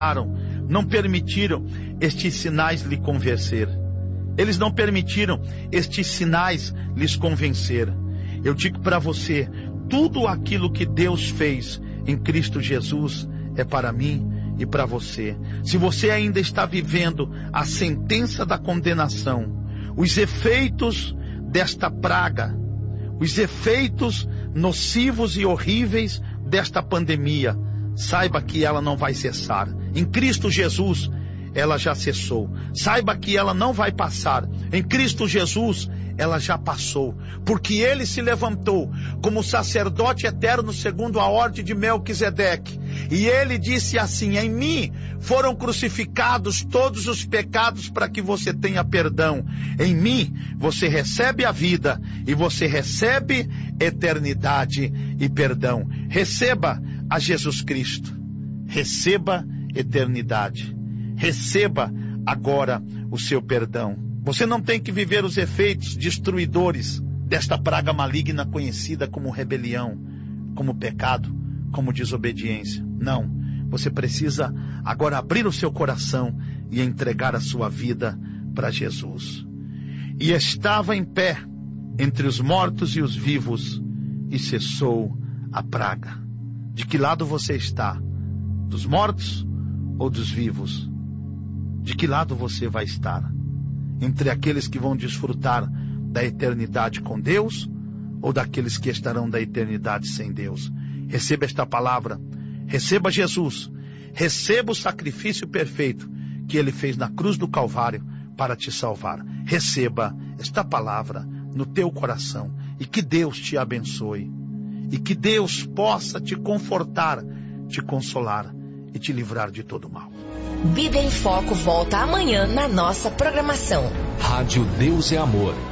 não permitiram estes sinais lhe convencer. Eles não permitiram estes sinais lhes convencer. Eu digo para você, tudo aquilo que Deus fez em Cristo Jesus é para mim e para você. Se você ainda está vivendo a sentença da condenação, os efeitos desta praga, os efeitos nocivos e horríveis desta pandemia, saiba que ela não vai cessar. Em Cristo Jesus, ela já cessou. Saiba que ela não vai passar. Em Cristo Jesus, ela já passou. Porque Ele se levantou como sacerdote eterno segundo a ordem de Melquisedeque. E Ele disse assim: em mim foram crucificados todos os pecados para que você tenha perdão. Em mim você recebe a vida e você recebe eternidade e perdão. Receba a Jesus Cristo. Receba eternidade. Receba agora o seu perdão. Você não tem que viver os efeitos destruidores desta praga maligna conhecida como rebelião, como pecado, como desobediência. Não. Você precisa agora abrir o seu coração e entregar a sua vida para Jesus. E estava em pé entre os mortos e os vivos e cessou a praga. De que lado você está? Dos mortos ou dos vivos? De que lado você vai estar? Entre aqueles que vão desfrutar da eternidade com Deus ou daqueles que estarão da eternidade sem Deus? Receba esta palavra. Receba Jesus. Receba o sacrifício perfeito que Ele fez na cruz do Calvário para te salvar. Receba esta palavra no teu coração e que Deus te abençoe. E que Deus possa te confortar, te consolar e te livrar de todo mal. Vida em Foco volta amanhã na nossa programação. Rádio Deus é Amor.